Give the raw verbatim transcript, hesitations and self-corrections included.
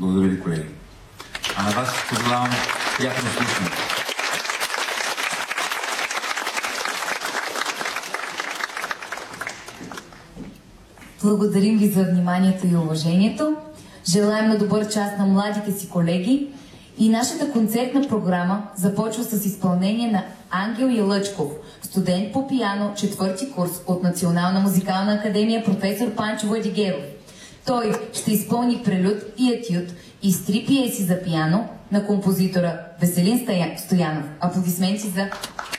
Благодаря ви, колеги. А на вас пожелавам приятно слушане. Благодарим ви за вниманието и уважението. Желаем на добър час на младите си колеги. И нашата концертна програма започва с изпълнение на Ангел Ялъчков, студент по пиано, четвърти курс от Национална музикална академия професор Панчо Владигеров. Той ще изпълни прелюд и етюд и с три пиеси за пиано на композитора Веселин Стоянов. Аплодисменти за